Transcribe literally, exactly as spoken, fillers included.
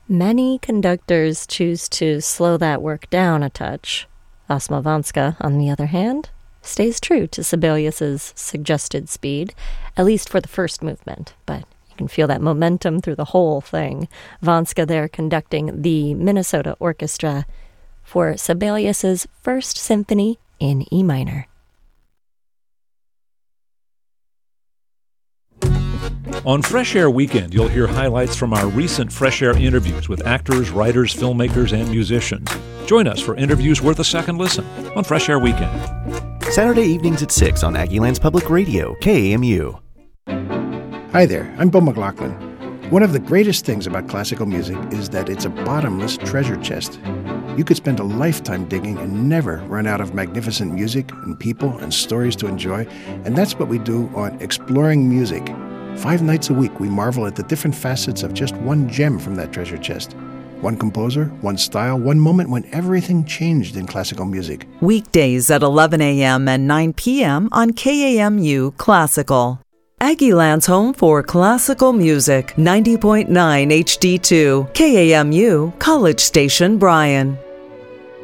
Many conductors choose to slow that work down a touch. Osmowanska, on the other hand, stays true to Sibelius's suggested speed, at least for the first movement, but you can feel that momentum through the whole thing. Wanska there conducting the Minnesota Orchestra for Sibelius's First Symphony in E minor. On Fresh Air Weekend, you'll hear highlights from our recent Fresh Air interviews with actors, writers, filmmakers, and musicians. Join us for interviews worth a second listen on Fresh Air Weekend. Saturday evenings at six on Aggieland's Public Radio, K A M U. Hi there, I'm Bill McLaughlin. One of the greatest things about classical music is that it's a bottomless treasure chest. You could spend a lifetime digging and never run out of magnificent music and people and stories to enjoy, and that's what we do on Exploring Music. Five nights a week, we marvel at the different facets of just one gem from that treasure chest. One composer, one style, one moment when everything changed in classical music. Weekdays at eleven a.m. and nine p.m. on K A M U Classical. Aggieland's home for classical music, ninety point nine H D two, K A M U, College Station, Bryan.